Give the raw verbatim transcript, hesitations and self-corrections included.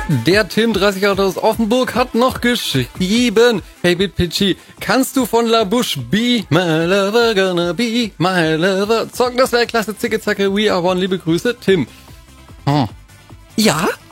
Der Tim, dreißig Jahre aus Offenburg, hat noch geschrieben: Hey Bitpitchy, kannst du von La Bouche Be My Lover, gonna be my lover zocken? Das wäre klasse, zicke zacke, we are one, liebe Grüße, Tim. Oh. Ja?